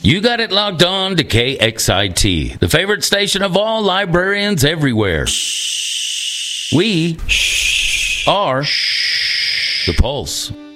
You got it locked on to KXIT, the favorite station of all librarians everywhere. We are the Pulse.